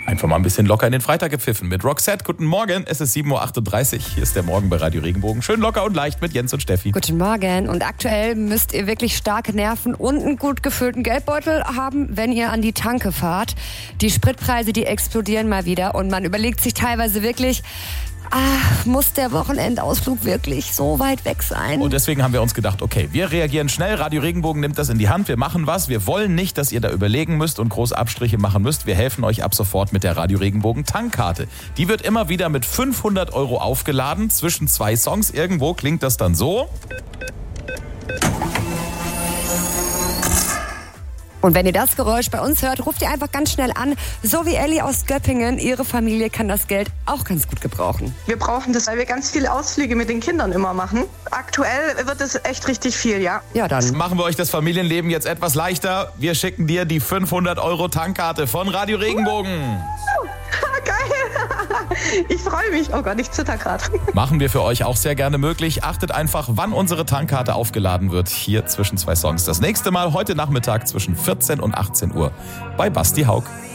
Einfach mal ein bisschen locker in den Freitag gepfiffen mit Roxette. Guten Morgen, es ist 7.38 Uhr. Hier ist der Morgen bei Radio Regenbogen. Schön locker und leicht mit Jens und Steffi. Guten Morgen. Und aktuell müsst ihr wirklich starke Nerven und einen gut gefüllten Geldbeutel haben, wenn ihr an die Tanke fahrt. Die Spritpreise, die explodieren mal wieder. Und man überlegt sich teilweise wirklich, muss der Wochenendausflug wirklich so weit weg sein? Und deswegen haben wir uns gedacht, okay, wir reagieren schnell. Radio Regenbogen nimmt das in die Hand. Wir machen was. Wir wollen nicht, dass ihr da überlegen müsst und groß Abstriche machen müsst. Wir helfen euch ab sofort mit der Radio Regenbogen Tankkarte. Die wird immer wieder mit 500 € aufgeladen zwischen 2 Songs. Irgendwo klingt das dann so. Und wenn ihr das Geräusch bei uns hört, ruft ihr einfach ganz schnell an. So wie Elli aus Göppingen. Ihre Familie kann das Geld auch ganz gut gebrauchen. Wir brauchen das, weil wir ganz viele Ausflüge mit den Kindern immer machen. Aktuell wird es echt richtig viel, ja. Ja, dann Machen wir euch das Familienleben jetzt etwas leichter. Wir schicken dir die 500 € Tankkarte von Radio Regenbogen. Geil. Ich freue mich. Oh Gott, ich zitter gerade. Machen wir für euch auch sehr gerne möglich. Achtet einfach, wann unsere Tankkarte aufgeladen wird. Hier zwischen 2 Songs. Das nächste Mal heute Nachmittag zwischen 14 und 18 Uhr bei Basti Haug.